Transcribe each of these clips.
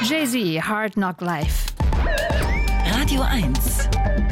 Jay-Z, Hard Knock Life. Radio 1.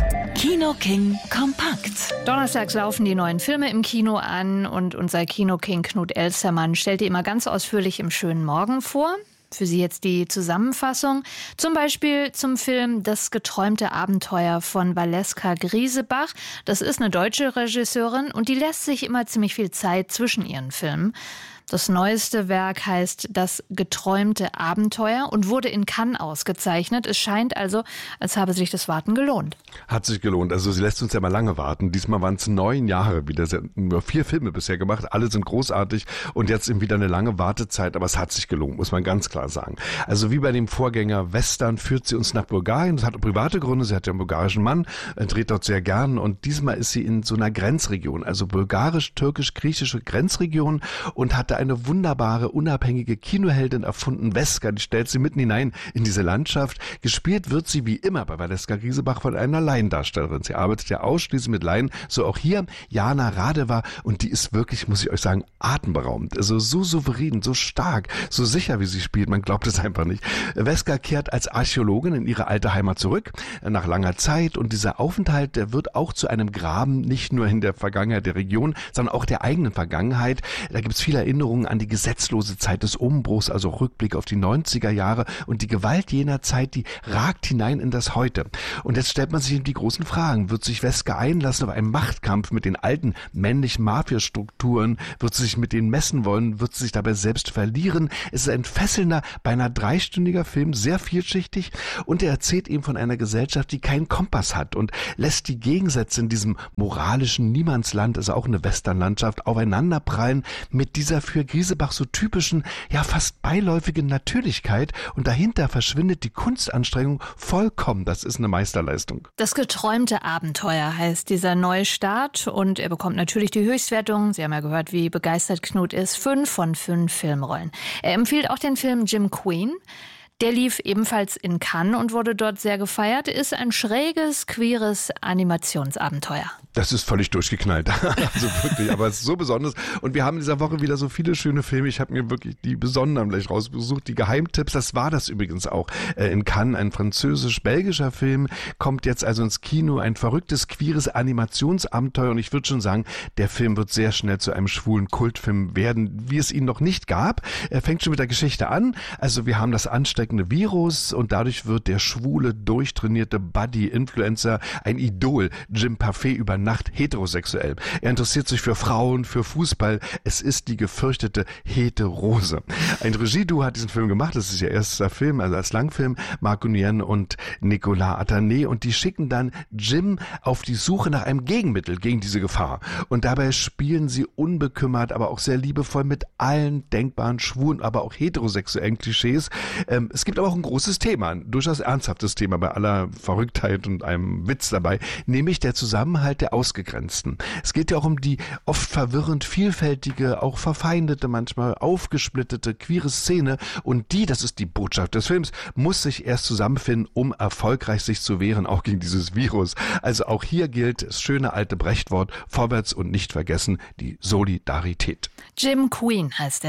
Kino King kompakt. Donnerstags laufen die neuen Filme im Kino an und unser Kino-King Knut Elstermann stellt die immer ganz ausführlich im schönen Morgen vor. Für Sie jetzt die Zusammenfassung. Zum Beispiel zum Film Das geträumte Abenteuer von Valeska Griesebach. Das ist eine deutsche Regisseurin und die lässt sich immer ziemlich viel Zeit zwischen ihren Filmen. Das neueste Werk heißt Das geträumte Abenteuer und wurde in Cannes ausgezeichnet. Es scheint also, als habe sich das Warten gelohnt. Hat sich gelohnt. Also sie lässt uns ja mal lange warten. Diesmal waren es 9 Jahre wieder. Sie hat nur 4 Filme bisher gemacht. Alle sind großartig und jetzt eben wieder eine lange Wartezeit. Aber es hat sich gelohnt, muss man ganz klar sagen. Also wie bei dem Vorgänger Western führt sie uns nach Bulgarien. Das hat private Gründe. Sie hat ja einen bulgarischen Mann, dreht dort sehr gern. Und diesmal ist sie in so einer Grenzregion, also bulgarisch-türkisch-griechische Grenzregion und hatte eine wunderbare, unabhängige Kinoheldin erfunden, Veska, die stellt sie mitten hinein in diese Landschaft. Gespielt wird sie wie immer bei Valeska Griesebach von einer Laiendarstellerin. Sie arbeitet ja ausschließlich mit Laien, so auch hier Jana Radeva und die ist wirklich, muss ich euch sagen, atemberaubend. Also so souverän, so stark, so sicher, wie sie spielt, man glaubt es einfach nicht. Veska kehrt als Archäologin in ihre alte Heimat zurück, nach langer Zeit und dieser Aufenthalt, der wird auch zu einem Graben, nicht nur in der Vergangenheit der Region, sondern auch der eigenen Vergangenheit. Da gibt es viele Erinnerungen an die gesetzlose Zeit des Umbruchs, also Rückblick auf die 90er Jahre und die Gewalt jener Zeit, die ragt hinein in das Heute. Und jetzt stellt man sich eben die großen Fragen. Wird sich Veska einlassen auf einen Machtkampf mit den alten männlichen Mafia-Strukturen? Wird sie sich mit denen messen wollen? Wird sie sich dabei selbst verlieren? Es ist ein fesselnder, beinahe 3-stündiger Film, sehr vielschichtig und er erzählt eben von einer Gesellschaft, die keinen Kompass hat und lässt die Gegensätze in diesem moralischen Niemandsland, also auch eine Westernlandschaft, aufeinanderprallen mit dieser für Griesebach so typischen, ja fast beiläufigen Natürlichkeit und dahinter verschwindet die Kunstanstrengung vollkommen. Das ist eine Meisterleistung. Das geträumte Abenteuer heißt dieser Neustart und er bekommt natürlich die Höchstwertung. Sie haben ja gehört, wie begeistert Knut ist. 5 von 5 Filmrollen. Er empfiehlt auch den Film Jim Queen. Der lief ebenfalls in Cannes und wurde dort sehr gefeiert. Ist ein schräges, queeres Animationsabenteuer. Das ist völlig durchgeknallt. Also wirklich, aber es ist so besonders. Und wir haben in dieser Woche wieder so viele schöne Filme. Ich habe mir wirklich die besonderen gleich rausgesucht. Die Geheimtipps, das war das übrigens auch in Cannes. Ein französisch-belgischer Film kommt jetzt also ins Kino. Ein verrücktes, queeres Animationsabenteuer. Und ich würde schon sagen, der Film wird sehr schnell zu einem schwulen Kultfilm werden, wie es ihn noch nicht gab. Er fängt schon mit der Geschichte an. Also wir haben das ansteckende Virus und dadurch wird der schwule, durchtrainierte Buddy-Influencer ein Idol. Jim Parfait über Nacht heterosexuell. Er interessiert sich für Frauen, für Fußball. Es ist die gefürchtete Heterose. Ein Regieduo hat diesen Film gemacht. Das ist ihr erster Film, also als Langfilm. Marc Nguyen und Nicolas Atané. Und die schicken dann Jim auf die Suche nach einem Gegenmittel gegen diese Gefahr. Und dabei spielen sie unbekümmert, aber auch sehr liebevoll mit allen denkbaren schwulen, aber auch heterosexuellen Klischees. Es gibt aber auch ein großes Thema, ein durchaus ernsthaftes Thema bei aller Verrücktheit und einem Witz dabei, nämlich der Zusammenhalt der Ausgegrenzten. Es geht ja auch um die oft verwirrend vielfältige, auch verfeindete, manchmal aufgesplittete, queere Szene und die, das ist die Botschaft des Films, muss sich erst zusammenfinden, um erfolgreich sich zu wehren, auch gegen dieses Virus. Also auch hier gilt das schöne alte Brechtwort, vorwärts und nicht vergessen, die Solidarität. Jim Queen heißt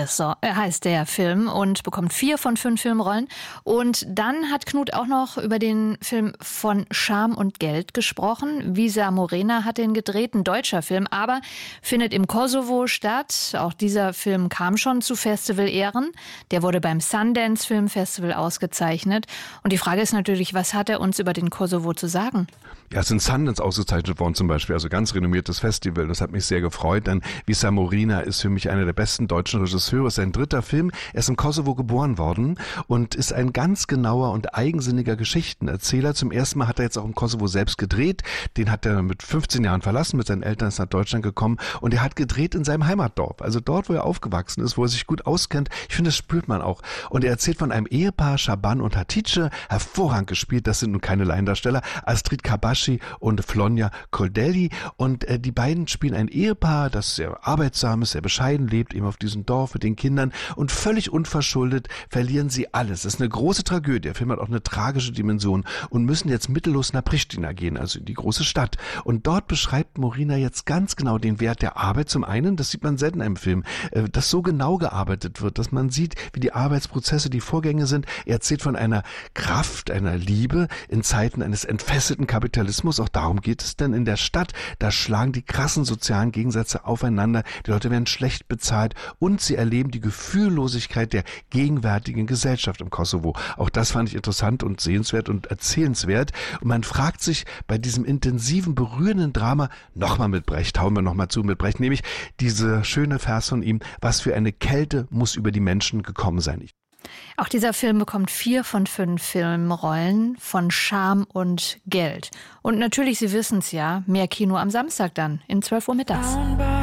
der Film und bekommt 4 von 5 Filmrollen. Und dann hat Knut auch noch über den Film Von Scham und Geld gesprochen. Visa Morena hat den gedreht, ein deutscher Film, aber findet im Kosovo statt. Auch dieser Film kam schon zu Festival-Ehren. Der wurde beim Sundance Film Festival ausgezeichnet. Und die Frage ist natürlich, was hat er uns über den Kosovo zu sagen? Ja, es ist in Sundance ausgezeichnet worden zum Beispiel, also ganz renommiertes Festival. Das hat mich sehr gefreut, denn Visa Morena ist für mich einer der besten deutschen Regisseure. Sein 3. Film. Er ist im Kosovo geboren worden und ist ein ganz genauer und eigensinniger Geschichtenerzähler. Zum ersten Mal hat er jetzt auch im Kosovo selbst gedreht. Den hat er mit 15 Jahren verlassen, mit seinen Eltern ist nach Deutschland gekommen und er hat gedreht in seinem Heimatdorf. Also dort, wo er aufgewachsen ist, wo er sich gut auskennt. Ich finde, das spürt man auch. Und er erzählt von einem Ehepaar, Shaban und Hatice, hervorragend gespielt. Das sind nun keine Laiendarsteller. Astrid Kabashi und Flonja Koldelli. Und die beiden spielen ein Ehepaar, das sehr arbeitsam ist, sehr bescheiden lebt, eben auf diesem Dorf mit den Kindern. Und völlig unverschuldet verlieren sie alles. Das ist eine große Tragödie. Der Film hat auch eine tragische Dimension und müssen jetzt mittellos nach Pristina gehen, also in die große Stadt. Und dort beschreibt Morina jetzt ganz genau den Wert der Arbeit. Zum einen, das sieht man selten in einem Film, dass so genau gearbeitet wird, dass man sieht, wie die Arbeitsprozesse, die Vorgänge sind. Er erzählt von einer Kraft, einer Liebe in Zeiten eines entfesselten Kapitalismus. Auch darum geht es denn in der Stadt. Da schlagen die krassen sozialen Gegensätze aufeinander. Die Leute werden schlecht bezahlt und sie erleben die Gefühllosigkeit der gegenwärtigen Gesellschaft im Kosovo. Auch das fand ich interessant und sehenswert und erzählenswert. Und man fragt sich bei diesem intensiven, berührenden Drama nochmal mit Brecht, hauen wir nochmal zu mit Brecht, nämlich diese schöne Vers von ihm: Was für eine Kälte muss über die Menschen gekommen sein. Auch dieser Film bekommt 4 von 5 Filmrollen von Scham und Geld. Und natürlich, Sie wissen es ja, mehr Kino am Samstag dann, in 12 Uhr mittags.